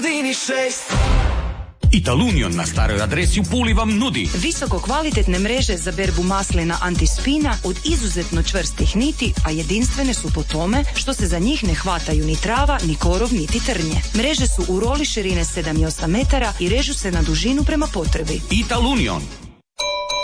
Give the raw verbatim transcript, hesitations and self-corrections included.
Italunion na staroj adresi u Puli vam nudi visoko kvalitetne mreže za berbu maslina antispina od izuzetno čvrstih niti, a jedinstvene su po tome što se za njih ne hvataju ni trava, ni korov, niti trnje. Mreže su u roli širine sedam i osam metara i režu se na dužinu prema potrebi. Italunion.